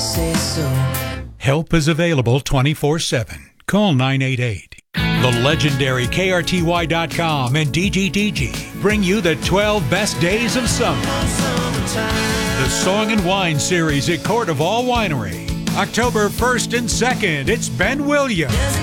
say so. Help is available 24/7. Call 988. The legendary KRTY.com and DGDG bring you the 12 best days of summer. The Song and Wine Series at Court of All Winery. October 1st and 2nd, it's Ben Williams.